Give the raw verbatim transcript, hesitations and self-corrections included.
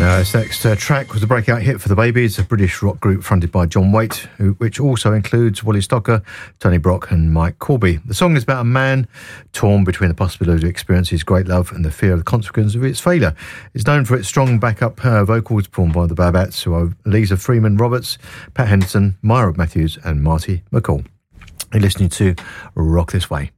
Uh, this next uh, track was a breakout hit for the Babies, a British rock group fronted by John Waite, who, which also includes Wally Stocker, Tony Brock and Mike Corby. The song is about a man torn between the possibility of experiencing his great love and the fear of the consequences of its failure. It's known for its strong backup uh, vocals performed by the Babats, who are Lisa Freeman Roberts, Pat Henderson, Myra Matthews and Marty McCall. You're listening to Rock This Way.